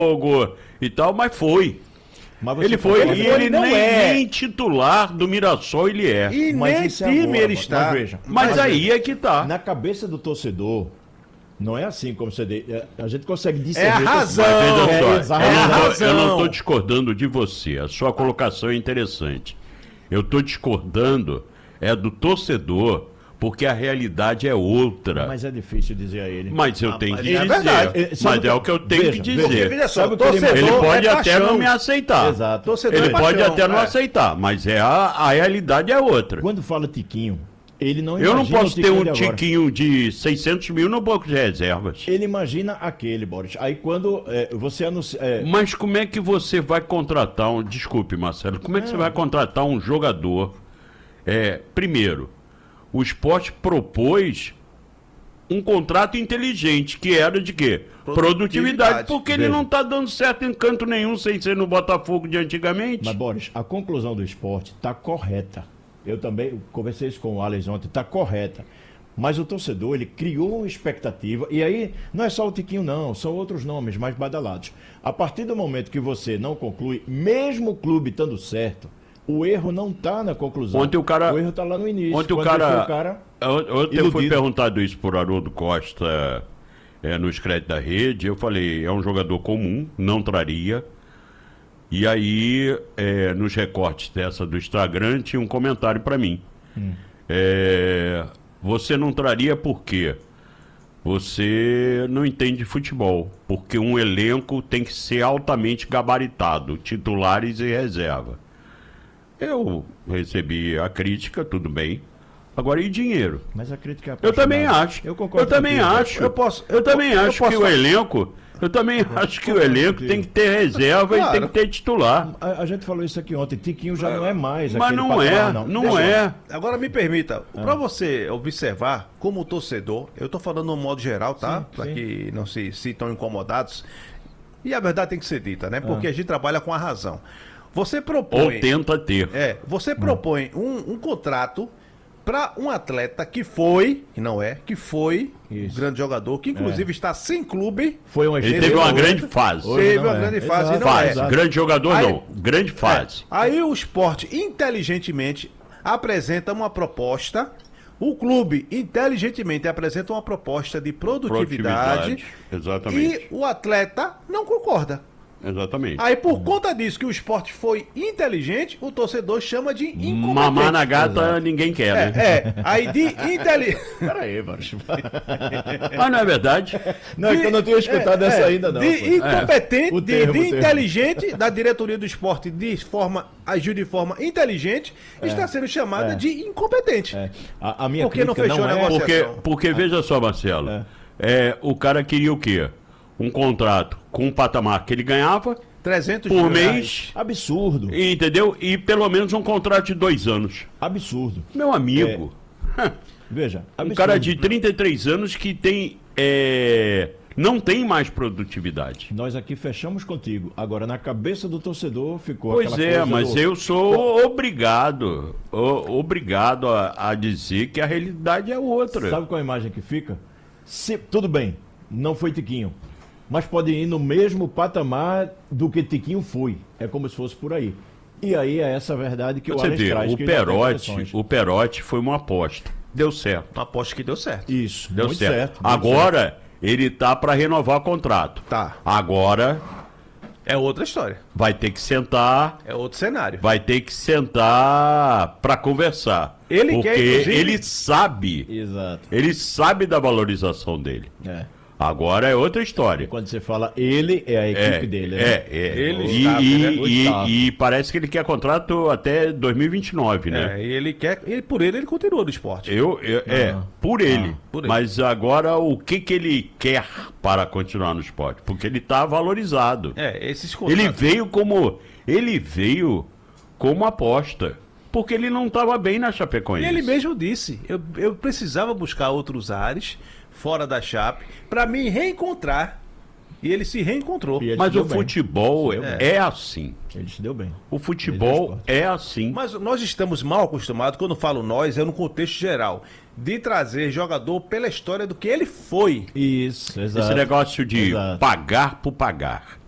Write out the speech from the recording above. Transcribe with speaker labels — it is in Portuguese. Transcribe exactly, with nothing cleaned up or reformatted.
Speaker 1: jogo e tal, mas foi.
Speaker 2: Mas você
Speaker 1: Ele foi,
Speaker 2: pode-
Speaker 1: e ele
Speaker 3: não
Speaker 1: nem,
Speaker 3: é.
Speaker 1: nem titular do Mirassol ele é.
Speaker 3: E
Speaker 2: Mas
Speaker 3: nem
Speaker 2: isso é
Speaker 3: time
Speaker 2: agora,
Speaker 3: ele
Speaker 2: mas
Speaker 3: está.
Speaker 2: veja,
Speaker 1: Mas,
Speaker 2: mas
Speaker 1: aí é que tá.
Speaker 2: Na cabeça do torcedor, não é assim como você... de- é, A gente consegue discernir...
Speaker 3: É a
Speaker 2: que-
Speaker 3: razão.
Speaker 1: Mas veja
Speaker 2: É,
Speaker 1: só,
Speaker 2: exato.
Speaker 1: eu
Speaker 3: É a
Speaker 1: não tô-
Speaker 3: razão.
Speaker 1: eu não estou discordando de você. A sua colocação é interessante. Eu estou discordando é do torcedor, porque a realidade é outra. Mas,
Speaker 2: Mas é difícil dizer a ele.
Speaker 1: eu tenho
Speaker 3: mas
Speaker 1: que
Speaker 3: é
Speaker 1: dizer.
Speaker 3: verdade.
Speaker 2: É, sabe
Speaker 1: Mas é
Speaker 2: que-
Speaker 1: o que eu tenho
Speaker 2: veja,
Speaker 1: que
Speaker 2: veja.
Speaker 1: dizer.
Speaker 3: Veja só,
Speaker 2: Sabe o que ele-
Speaker 3: torcedor
Speaker 1: Ele pode
Speaker 3: é
Speaker 1: até
Speaker 3: paixão.
Speaker 1: não me aceitar.
Speaker 2: Exato.
Speaker 3: Torcedor
Speaker 1: Ele
Speaker 3: é
Speaker 1: pode
Speaker 3: paixão,
Speaker 1: até não
Speaker 3: é.
Speaker 1: aceitar, mas é a, a realidade é outra.
Speaker 2: Quando fala Tiquinho, ele não
Speaker 1: Eu não
Speaker 2: imagina
Speaker 1: posso
Speaker 2: o
Speaker 1: ter um
Speaker 2: de agora.
Speaker 1: tiquinho de seiscentos mil no banco de reservas.
Speaker 2: Ele imagina aquele, Boris. Aí quando é, você anuncia... é,
Speaker 1: Mas como é que você vai contratar um... Desculpe, Marcelo. Como é que você vai contratar um jogador? É, primeiro, o Sport propôs um contrato inteligente, que era de quê? Produtividade.
Speaker 3: Produtividade.
Speaker 1: Porque ele
Speaker 2: Veja.
Speaker 1: não está dando certo em canto nenhum sem ser no Botafogo de antigamente.
Speaker 2: Mas, Boris, a conclusão do esporte está correta. Eu também conversei isso com o Alex ontem, está correta. Mas o torcedor, ele criou uma expectativa, e aí não é só o Tiquinho não, são outros nomes mais badalados. A partir do momento que você não conclui, mesmo o clube estando certo, o erro não está na conclusão.
Speaker 1: Ontem o cara-
Speaker 2: O erro está lá no início.
Speaker 1: Ontem o
Speaker 2: quando
Speaker 1: cara...
Speaker 2: deixou o cara
Speaker 1: Ontem eu fui
Speaker 2: iludido.
Speaker 1: perguntado isso por Haroldo Costa é, no Crédito da Rede. Eu falei, é um jogador comum, não traria. E aí, é, nos recortes dessa do Instagram, tinha um comentário para mim. É, você não traria por quê? Você não entende de futebol. Porque um elenco tem que ser altamente gabaritado, titulares e reserva. Eu recebi a crítica, tudo bem. Agora, e dinheiro?
Speaker 2: Mas a crítica é
Speaker 1: Eu também
Speaker 2: apaixonada.
Speaker 1: acho.
Speaker 2: Eu concordo
Speaker 1: também
Speaker 2: contigo.
Speaker 1: acho.
Speaker 3: Eu posso-
Speaker 1: Eu também
Speaker 3: eu- eu
Speaker 1: acho
Speaker 3: posso
Speaker 1: que o
Speaker 3: falar-
Speaker 1: elenco. Eu também acho que o elenco tem que ter reserva e
Speaker 3: Claro.
Speaker 1: tem que ter titular.
Speaker 2: A, a gente falou isso aqui ontem. Tiquinho já não é mais
Speaker 1: Mas
Speaker 2: aquele
Speaker 1: não
Speaker 2: patamar,
Speaker 1: é,
Speaker 2: não.
Speaker 1: não
Speaker 2: Deixa eu-
Speaker 1: é.
Speaker 3: Agora me permita,
Speaker 2: Ah.
Speaker 3: para você observar como torcedor, eu tô falando no modo geral, tá?
Speaker 2: Sim,
Speaker 3: Para
Speaker 2: sim.
Speaker 3: que não se sintam incomodados. E a verdade tem que ser dita, né? Porque a gente trabalha com a razão. Você propõe.
Speaker 1: Ou tenta ter.
Speaker 3: É, você propõe um, um contrato para um atleta que foi, que não é, que foi
Speaker 2: Isso.
Speaker 3: um grande jogador, que inclusive está sem clube.
Speaker 2: Foi uma
Speaker 1: Ele
Speaker 2: estrela.
Speaker 1: teve uma
Speaker 2: Hoje-
Speaker 1: grande fase.
Speaker 2: hoje
Speaker 3: Teve
Speaker 2: não
Speaker 3: uma
Speaker 2: é.
Speaker 3: grande fase,
Speaker 2: Exato,
Speaker 3: não é.
Speaker 1: Fase.
Speaker 2: exato.
Speaker 1: Grande jogador
Speaker 3: Aí-
Speaker 1: não. Grande fase.
Speaker 3: É. Aí o esporte inteligentemente apresenta uma proposta. O clube inteligentemente apresenta uma proposta de produtividade.
Speaker 1: Exatamente.
Speaker 3: E o atleta não concorda.
Speaker 1: Exatamente.
Speaker 3: Aí, por conta disso que o esporte foi inteligente, o torcedor chama de incompetente.
Speaker 1: Mamar na gata ninguém quer,
Speaker 3: É,
Speaker 1: né?
Speaker 3: é. Aí de inteligente.
Speaker 2: Peraí, Boris.
Speaker 1: Mas não é verdade?
Speaker 2: Não, é que eu não tinha escutado essa ainda, não.
Speaker 3: De
Speaker 2: pô.
Speaker 3: incompetente,
Speaker 2: O
Speaker 3: de,
Speaker 2: termo,
Speaker 3: de
Speaker 2: o termo.
Speaker 3: inteligente, da diretoria do esporte de forma, agiu de forma inteligente, está sendo chamada
Speaker 2: é.
Speaker 3: de incompetente.
Speaker 2: É. A, a minha
Speaker 3: Por que não
Speaker 2: crítica
Speaker 3: fechou
Speaker 2: não
Speaker 3: o
Speaker 2: é...
Speaker 3: negócio?
Speaker 1: Porque,
Speaker 3: Negociação.
Speaker 1: porque veja só, Marcelo.
Speaker 2: É.
Speaker 1: É, o cara queria o quê? Um contrato com um patamar que ele ganhava
Speaker 3: trezentos
Speaker 1: por
Speaker 3: mil reais.
Speaker 1: mês,
Speaker 2: Absurdo.
Speaker 1: e, entendeu? E pelo menos um contrato de dois anos.
Speaker 2: Absurdo.
Speaker 1: Meu amigo,
Speaker 2: Veja,
Speaker 1: um
Speaker 2: absurdo.
Speaker 1: cara de trinta e três anos que tem é, não tem mais produtividade.
Speaker 2: Nós aqui fechamos contigo. Agora, na cabeça do torcedor ficou
Speaker 1: Pois
Speaker 2: aquela
Speaker 1: é,
Speaker 2: coisa
Speaker 1: mas
Speaker 2: do-
Speaker 1: eu sou obrigado, o- obrigado a, a dizer que a realidade é outra.
Speaker 2: Sabe qual é a imagem que fica? Se... Tudo bem, não foi Tiquinho. Mas pode ir no mesmo patamar do que Tiquinho foi. É como se fosse por aí. E aí é essa verdade que o
Speaker 1: Você
Speaker 2: Alex
Speaker 1: vê,
Speaker 2: traz.
Speaker 1: o
Speaker 2: que ele já tem
Speaker 1: Perotti,
Speaker 2: condições.
Speaker 1: o Perotti foi uma aposta. Deu certo.
Speaker 3: Uma aposta que deu certo.
Speaker 2: Isso,
Speaker 1: Deu
Speaker 2: muito
Speaker 1: certo.
Speaker 2: certo. muito
Speaker 1: Agora ele tá para renovar contrato.
Speaker 3: Tá.
Speaker 1: Agora
Speaker 3: É outra história.
Speaker 1: vai ter que sentar,
Speaker 3: É outro cenário.
Speaker 1: vai ter que sentar para conversar.
Speaker 3: Ele
Speaker 1: porque
Speaker 3: quer, inclusive-
Speaker 1: ele sabe,
Speaker 2: Exato.
Speaker 1: ele sabe da valorização dele.
Speaker 2: É.
Speaker 1: Agora é outra história.
Speaker 2: Quando você fala ele, é a equipe
Speaker 1: É,
Speaker 2: dele. né?
Speaker 1: é, é.
Speaker 3: Ele
Speaker 1: e,
Speaker 3: está,
Speaker 1: e-
Speaker 3: né?
Speaker 1: e-
Speaker 2: Está.
Speaker 1: e parece que ele quer contrato até dois mil e vinte e nove, né?
Speaker 3: É, e ele quer. E por ele ele continua no esporte.
Speaker 1: Eu, eu- é,
Speaker 2: Ah.
Speaker 1: por ele.
Speaker 3: por ele.
Speaker 1: Mas agora o que, que ele quer para continuar no esporte? Porque ele está valorizado.
Speaker 3: É, esses
Speaker 1: Ele
Speaker 3: contratos.
Speaker 1: veio como. Ele veio como aposta. Porque ele não estava bem na Chapecoense.
Speaker 3: E ele mesmo disse: eu, eu precisava buscar outros ares fora da Chape para me reencontrar. E ele se reencontrou.
Speaker 2: E ele
Speaker 1: Mas
Speaker 2: se deu
Speaker 1: o
Speaker 2: bem.
Speaker 1: futebol
Speaker 2: Se deu
Speaker 1: é,
Speaker 2: bem.
Speaker 1: é assim.
Speaker 2: Ele se deu bem.
Speaker 1: O
Speaker 2: Ele
Speaker 1: futebol
Speaker 2: deu
Speaker 1: é assim.
Speaker 3: Mas nós estamos mal acostumados, quando eu falo nós, é no contexto geral, de trazer jogador pela história do que ele foi.
Speaker 2: Isso, exato.
Speaker 1: Esse negócio de
Speaker 2: Exato.
Speaker 1: pagar por pagar.